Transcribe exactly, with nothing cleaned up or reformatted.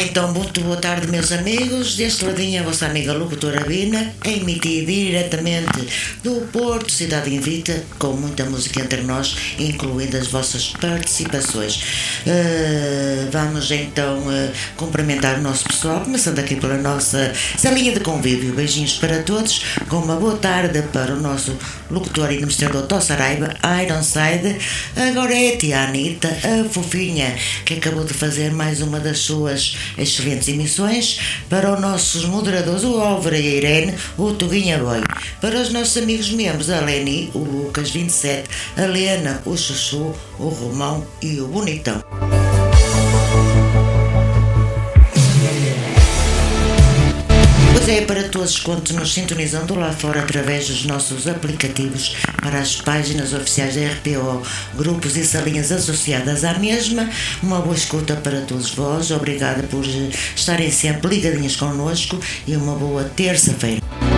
então, muito boa tarde, meus amigos. Deste ladinho, a vossa amiga locutora Bina, a emitir diretamente do Porto, Cidade Invita, com muita música entre nós, incluindo as vossas participações. Uh, vamos então uh, cumprimentar o nosso pessoal, começando aqui pela nossa salinha de convívio. Beijinhos para todos, com uma boa tarde para o nosso locutor e administrador Tossaraiba, Ironside. Agora é a tia Anitta, a fofinha, que acabou de fazer mais uma das suas excelentes emissões. Para os nossos moderadores, o Álvaro e a Irene, o Tuguinha Boy. Para os nossos amigos membros, a Leni, o Lucas vinte e sete, a Lena, o Chuchu, o Romão e o Bonitão. Pois é, para todos quantos nos sintonizam do lá fora através dos nossos aplicativos para as páginas oficiais da R P O, grupos e salinhas associadas à mesma, uma boa escuta para todos vós, obrigada por estarem sempre ligadinhos connosco e uma boa terça-feira.